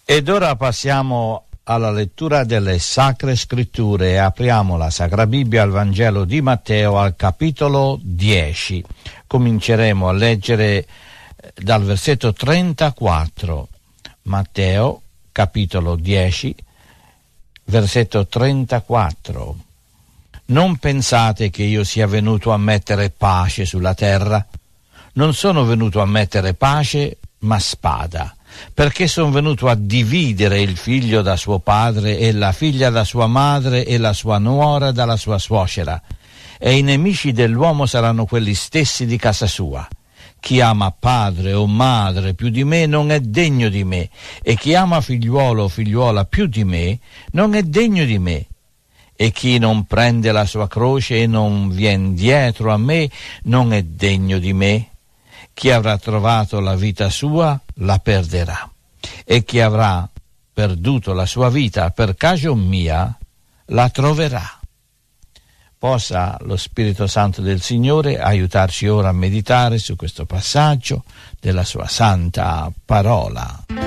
Ed ora passiamo alla lettura delle Sacre Scritture e apriamo la Sacra Bibbia al Vangelo di Matteo al capitolo 10. Cominceremo a leggere dal versetto 34. Matteo, capitolo 10, versetto 34. Non pensate che io sia venuto a mettere pace sulla terra. Non sono venuto a mettere pace, ma spada, perché sono venuto a dividere il figlio da suo padre e la figlia da sua madre e la sua nuora dalla sua suocera, e i nemici dell'uomo saranno quelli stessi di casa sua. Chi ama padre o madre più di me non è degno di me, e chi ama figliuolo o figliuola più di me non è degno di me. E chi non prende la sua croce e non vien dietro a me non è degno di me. Chi avrà trovato la vita sua la perderà, e chi avrà perduto la sua vita per causa mia la troverà. Possa lo Spirito Santo del Signore aiutarci ora a meditare su questo passaggio della sua santa parola.